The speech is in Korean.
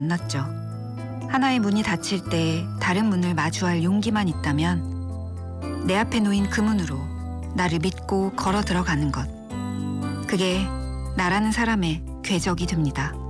만났죠. 하나의 문이 닫힐 때 다른 문을 마주할 용기만 있다면 내 앞에 놓인 그 문으로 나를 믿고 걸어 들어가는 것. 그게 나라는 사람의 궤적이 됩니다.